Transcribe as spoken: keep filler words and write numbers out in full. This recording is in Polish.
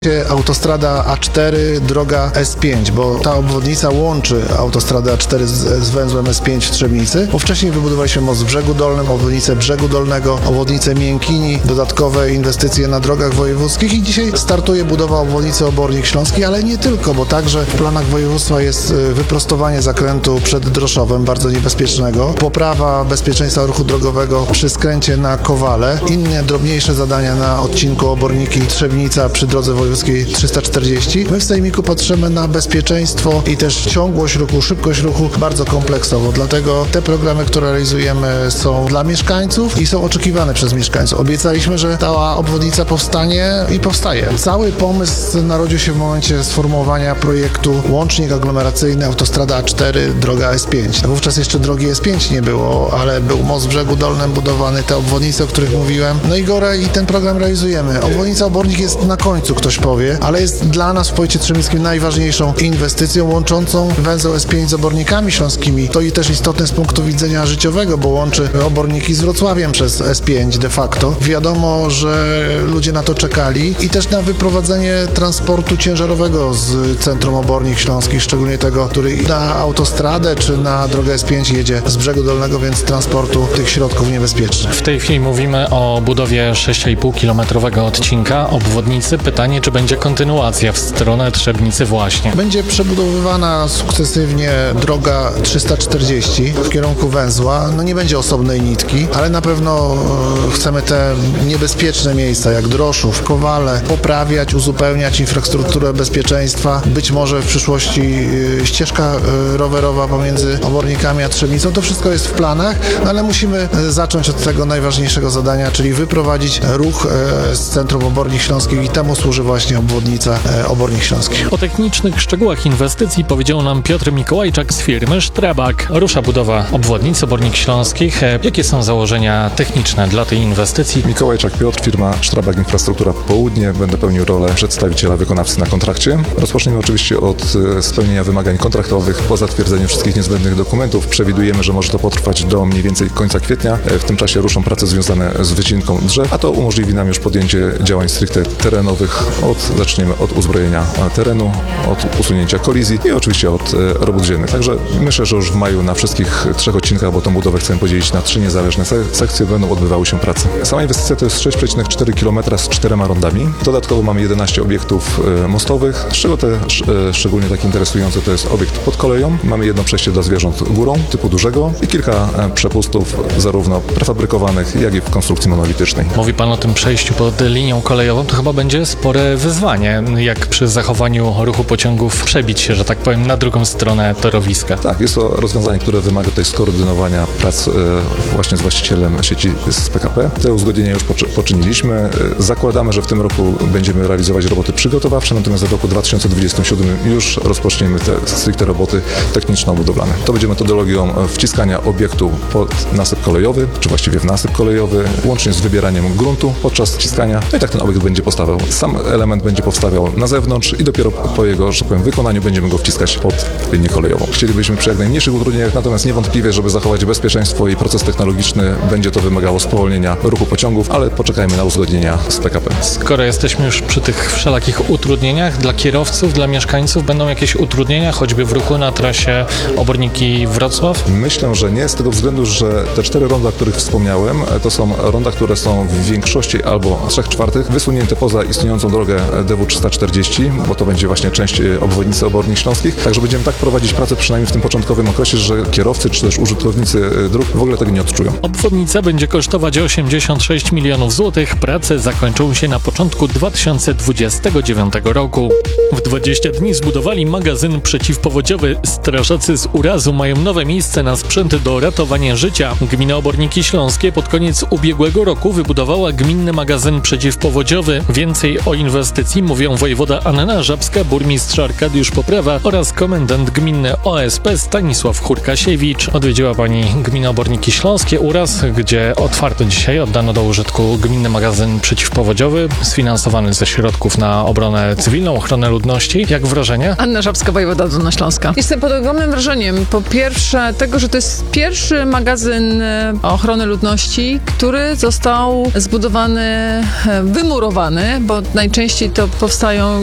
Autostrada A cztery, droga S pięć, bo ta obwodnica łączy autostradę A cztery z, z węzłem S pięć w Trzebnicy, bo wcześniej wybudowaliśmy most w Brzegu Dolnym, obwodnicę Brzegu Dolnego, obwodnicę Miękini, dodatkowe inwestycje na drogach wojewódzkich i dzisiaj startuje budowa obwodnicy Obornik Śląski, ale nie tylko, bo także w planach województwa jest wyprostowanie zakrętu przed Droszowem, bardzo niebezpiecznego, poprawa bezpieczeństwa ruchu drogowego przy skręcie na Kowale, inne drobniejsze zadania na odcinku Oborniki Trzebnica przy drodze wojewódzkiej trzysta czterdzieści. My w Sejmiku patrzymy na bezpieczeństwo i też ciągłość ruchu, szybkość ruchu bardzo kompleksowo, dlatego te programy, które realizujemy, są dla mieszkańców i są oczekiwane przez mieszkańców. Obiecaliśmy, że ta obwodnica powstanie i powstaje. Cały pomysł narodził się w momencie sformułowania projektu łącznik aglomeracyjny autostrada A cztery, droga S pięć. Wówczas jeszcze drogi S pięć nie było, ale był most w Brzegu Dolnym budowany, te obwodnice, o których mówiłem. No i Gorę i ten program realizujemy. Obwodnica Obornik jest na końcu, ktoś powie, ale jest dla nas w powiecie trzebnickim najważniejszą inwestycją łączącą węzeł S pięć z Obornikami Śląskimi. To i też istotne z punktu widzenia życiowego, bo łączy Oborniki z Wrocławiem przez S pięć de facto. Wiadomo, że ludzie na to czekali i też na wyprowadzenie transportu ciężarowego z centrum Obornik Śląskich, szczególnie tego, który na autostradę czy na drogę S pięć jedzie z Brzegu Dolnego, więc transportu tych środków niebezpiecznych. W tej chwili mówimy o budowie sześć i pół kilometrowego odcinka obwodnicy. Pytanie, czy będzie kontynuacja w stronę Trzebnicy właśnie? Będzie przebudowywana sukcesywnie droga trzysta czterdzieści w kierunku węzła. No nie będzie osobnej nitki, ale na pewno chcemy te niebezpieczne miejsca jak Droszów, Kowale poprawiać, uzupełniać infrastrukturę bezpieczeństwa. Być może w przyszłości ścieżka rowerowa pomiędzy Obornikami a Trzebnicą. To wszystko jest w planach, no ale musimy zacząć od tego najważniejszego zadania, czyli wyprowadzić ruch z centrum Obornik Śląskich i temu służy właśnie obwodnica Obornik Śląskich. O technicznych szczegółach inwestycji powiedział nam Piotr Mikołajczak z firmy Strabag. Rusza budowa obwodnicy Obornik Śląskich. Jakie są założenia techniczne dla tej inwestycji? Mikołajczak Piotr, firma Strabag Infrastruktura Południe. Będę pełnił rolę przedstawiciela wykonawcy na kontrakcie. Rozpoczniemy oczywiście od spełnienia wymagań kontraktowych. Po zatwierdzeniu wszystkich niezbędnych dokumentów przewidujemy, że może to potrwać do mniej więcej końca kwietnia. W tym czasie ruszą prace związane z wycinką drzew, a to umożliwi nam już podjęcie działań stricte terenowych. Od, zaczniemy od uzbrojenia terenu, od usunięcia kolizji i oczywiście od e, robót ziemnych. Także myślę, że już w maju na wszystkich trzech odcinkach, bo tą budowę chcemy podzielić na trzy niezależne se- sekcje, będą odbywały się prace. Sama inwestycja to jest sześć przecinek cztery kilometra z czterema rondami. Dodatkowo mamy jedenaście obiektów e, mostowych, z czego te sz, e, szczególnie tak interesujące to jest obiekt pod koleją. Mamy jedno przejście dla zwierząt górą typu dużego i kilka e, przepustów zarówno prefabrykowanych, jak i w konstrukcji monolitycznej. Mówi Pan o tym przejściu pod linią kolejową, to chyba będzie spore wyzwanie, jak przy zachowaniu ruchu pociągów przebić się, że tak powiem, na drugą stronę torowiska. Tak, jest to rozwiązanie, które wymaga tutaj skoordynowania prac e, właśnie z właścicielem sieci z P K P. Te uzgodnienia już poczy, poczyniliśmy. E, zakładamy, że w tym roku będziemy realizować roboty przygotowawcze, natomiast w roku dwa tysiące dwudziestym siódmym już rozpoczniemy te stricte roboty techniczno-budowlane. To będzie metodologią wciskania obiektu pod nasyp kolejowy, czy właściwie w nasyp kolejowy, łącznie z wybieraniem gruntu podczas wciskania. No i tak ten obiekt będzie powstawał. Sam element będzie powstawał na zewnątrz i dopiero po jego, że tak powiem, wykonaniu będziemy go wciskać pod linię kolejową. Chcielibyśmy przy jak najmniejszych utrudnieniach, natomiast niewątpliwie, żeby zachować bezpieczeństwo i proces technologiczny, będzie to wymagało spowolnienia ruchu pociągów, ale poczekajmy na uzgodnienia z P K P. Skoro jesteśmy już przy tych wszelakich utrudnieniach, dla kierowców, dla mieszkańców będą jakieś utrudnienia, choćby w ruchu na trasie Oborniki-Wrocław? Myślę, że nie, z tego względu, że te cztery ronda, o których wspomniałem, to są ronda, które są w większości albo trzech czwartych wysunięte poza istniejącą drogę D W trzysta czterdzieści, bo to będzie właśnie część obwodnicy Obornik Śląskich. Także będziemy tak prowadzić pracę przynajmniej w tym początkowym okresie, że kierowcy czy też użytkownicy dróg w ogóle tego nie odczują. Obwodnica będzie kosztować osiemdziesiąt sześć milionów złotych. Prace zakończą się na początku dwa tysiące dwudziestego dziewiątego roku. W dwadzieścia dni zbudowali magazyn przeciwpowodziowy. Strażacy z urazu mają nowe miejsce na sprzęty do ratowania życia. Gmina Oborniki Śląskie pod koniec ubiegłego roku wybudowała gminny magazyn przeciwpowodziowy. Więcej o inwestycji mówią wojewoda Anna Żabska, burmistrz Arkadiusz Poprawa oraz komendant gminny O S P Stanisław Hurkasiewicz. Odwiedziła pani gminę Oborniki Śląskie Uraz, gdzie otwarto dzisiaj, oddano do użytku gminny magazyn przeciwpowodziowy, sfinansowany ze środków na obronę cywilną, ochronę ludności. Jak wrażenie? Anna Żabska, wojewoda Dolnośląska. Jestem pod ogromnym wrażeniem. Po pierwsze tego, że to jest pierwszy magazyn ochrony ludności, który został zbudowany, wymurowany, bo najczęściej części to powstają